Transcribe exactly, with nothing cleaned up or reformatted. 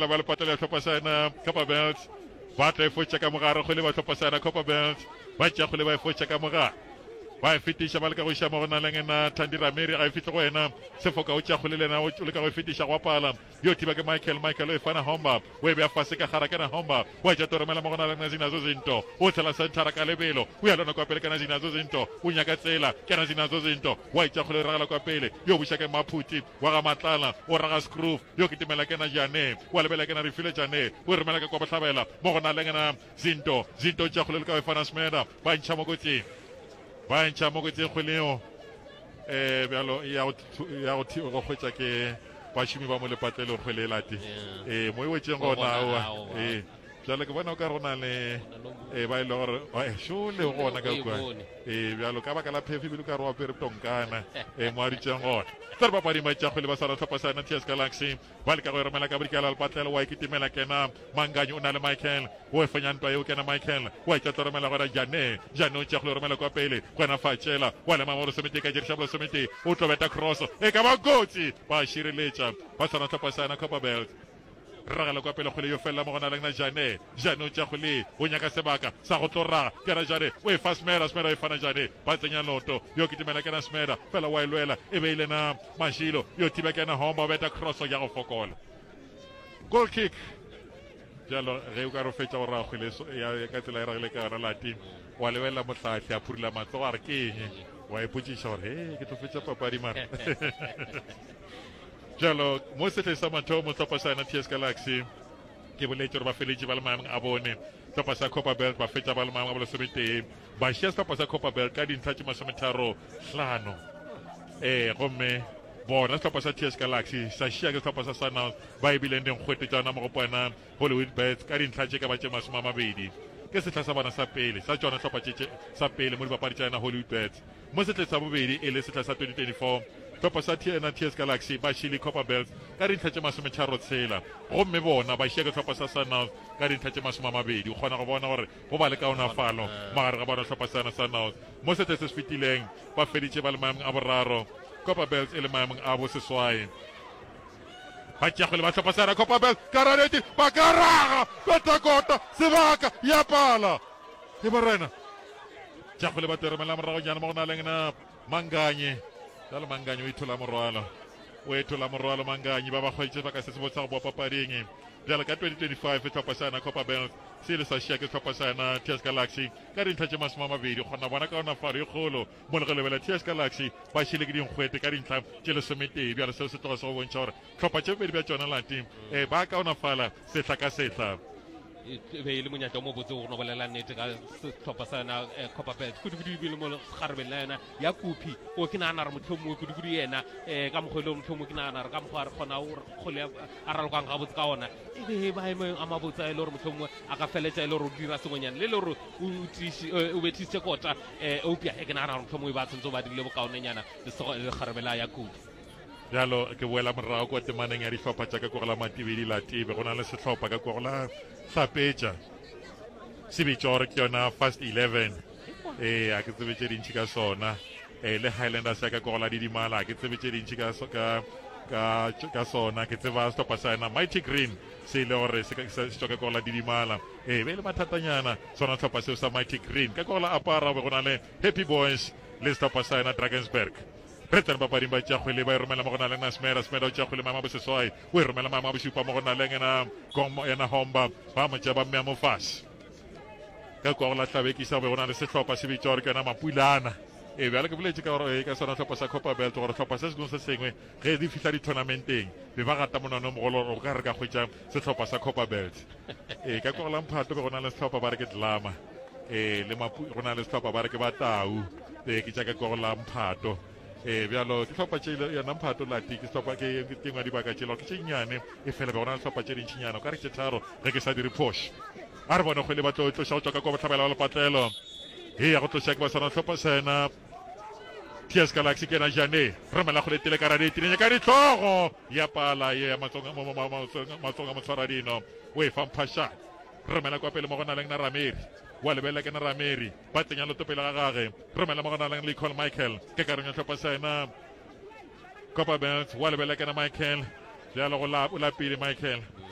fela ba le patela tlhopha sana Copperbelt ba tla efotsa ka mogare go le ba tlhopha sana Copperbelt ba tja go le ba efotsa ka mogare ba fetisha ba le ka go isha mo gona leng na Thandi Ramiri ga e fitle go wena sefoka o tja go le lena o le ka go fetisha go pala yo tiba ke Michael Michael o fana homba we be fase ka gara kana homba wa ja toromela mo gona leng na zina zo zinto o tshela sentara ka lebelo o ya lona kwa pele kana zina zo zinto o nyaka tsela kana zina zo zinto wa ja go le ragala kwa pele yo busha ke Maphuti wa ga Matlala o raga Scroof yo kitimela ke na Jane wa lebela ke na Refile Jane o remela ke kwa botlhabela mo gona leng na zinto zinto ja go le ka fana smeda ba ntsha mo kotsi ba ntsha mo kotsi go leo eh bjalo ya ya go go khwetsa ke bashimi ba mo le patlelo go le lati eh mo e wetseng gona wa eh jalo ke bona o ka rona le eh ba ile gore wa sho le gona ka kwa eh bjalo ka baka la phefi bile ka ro apere tonkana eh mo ari tseng gona tsa ba padi ma tsa go le ba sara tlhopha sana T S Galaxy ba le ka go remela ka brikala le patlelo wa ikitimela kena Manganyi o na le Michael o fanya ntwa yo kena Michael wa tsa toromela gore Jane Jane o tsa go remela kwa pele gona fatshela wa le mamoro semete ka dirisa blo semete o tlobeta cross e ka ba gotsi ba shireletsa ba sara tlhopha sana Copperbelt ragala kwa pele go le yo fela mo gona leng na Jane Jane o tja go le o nyaka sebaka sa go tlora ke ra Jane o e fa Smera Smera e fana Jane ba tsenya loto yo kitimela ke na Smera fela wa ilwela e be ile na Mashilo yo tiba ke na homba beta cross ya go fokola goal kick jalo re o ka ro fetsa go ra go le ya ka tsela e ragile ka ra lati wa lebela motlatsi a phurila matlo a re keng wa e putsisa gore he ke tlo fetsa papadi mara jalo mo setle sa mathomo tlhopha sana T S Galaxy ke boletse gore ba feletse ba le maemong a bone tlhopha sa Copperbelt ba fetsa ba le maemong a bolesomete ba shia tlhopha sa Copperbelt ka dintlha tse masometharo hlano eh gomme bona tlhopha sa T S Galaxy sa shia ke tlhopha sa Sunhouse ba ibileng ding kgwete tsana mo go bona Hollywood Bets ka dintlha tse ka ba tse masoma a mabedi ke setlha sa bana sa pele sa tsona tlhopha tse sa pele mo dipapadi tsana Hollywood Bets mo setlha sa bobedi e le setlha sa twenty twenty-four tlhopha sa T S Galaxy ba shile Copperbelt ka dintlha tse masometharo tshela gomme bona ba shia ke tlhopha sa Sunhouse ka dintlha tse masoma a mabedi o kgona go bona gore go ba le kaonafalo magare ga bona tlhopha sana Sunhouse mo setlha se se fetileng ba feditse ba le maemong a boraro Copperbelt e le maemong a bo seswai ba tja go le ba tlhopha sana Copperbelt karareti ba karaga kotakota sebaka ya pala e borena tja go le ba teremela morago jana mo go na leng na Manganyi dalo Manganyi o ithola morwalo o ithola morwalo Manganyi ba ba khwetse ba ka se se botsa go bopa papading jalo ka twenty twenty-five tlhopha sana Copperbelt se le sa shia ke tlhopha sana T S Galaxy ka dintlha tse masoma a mabedi gona bona ka ona faro e kgolo mo le lebela T S Galaxy ba shile ke dingwete ka dintlha tse le somete bjalo se se tloga se go bontšha gore tlhopha tse pedi bja tsona lati eh ba ka ona fala setla ka setla e be ile monyatla mo botse go no bolela nnete ka tlhopha sana Copperbelt kudu kudu bile mo garbe la yena ya kupi o ke nana re motlhomo kudu kudu yena eh ka mogwele motlhomo ke nana re ka mogwa re khona o go le a ralokang ga botse ka ona e be ba eme a mabotsa ile re motlhomo a ka feletsa ile re dira sengonyana le le re o tishi o betise kota eh opia e ke nana re motlhomo e ba tsentso ba dile bokaone nyana le garbe la ya kupi jalo ke boela morago kwa temaneng ya dihlopha tsa ka go la matibedi la tibe go na le sehlopha ka go la Hlapetša se bitša gore ke yona first eleven eh a ke tsebe tše dintši ka sona eh le Highlanders ya ka go la didimala a ke tsebe tše dintši ka ka ka sona ke tseba sehlopha sa yena Mighty Green se ile gore se se ka go la didimala eh be le mathatanyana sona sehlopha seo sa Mighty Green ka go la apara go na le Happy Boys le sehlopha sa yena Drakensberg re tsena papading ba tja kgwele ba e romela mo go na le na Smera Smera o tja kgwele mama bo seswai o e romela mama bo supa mo go na le ngena gomo ena homba ba mo tja ba mme mo fase ka go la tlabekisa be go na le sehlopha se bitša gore ke na Mapulana e bjale ke boletse ka gore ka sona tlhopha sa Copperbelt gore tlhopha se segong se sengwe ge di fihla di-tournamenteng be ba gata monono mogolo o ka re ka hwetša sehlopha sa Copperbelt e ka go la mphato be go na le sehlopha ba re ke Dlama e le go na le sehlopha ba re ke Batau e ke tša ka go la mphato eh bjalo ke tlhopha tše ya namphato lati ke tlhopha ke tingwa dibaka tše lo ke tše nnyane e fela be gona le tlhopha tše dintšhinyana o ka re tše tharo ge ke sa dire posh a re bone kgwele ba tlo tloša go tswa ka kwa botlhabela ba lepatlelo e ya go tloša ke ba sona tlhopha sena T S Galaxy ke na Jane remela go letele ka radi tineng ka ditlogo ya pala ye ya matsonga mo matsonga motshwaradino we fampasha remela kwa pele mo gona leng na Ramiri wa lebela ke na Ramiri ba tsenya le topela ga gage remela mo gona leng le Cole Michael ke ka renya tlhopha sena Copperbelt wa lebela ke na Michael ya lo go la o la pele Michael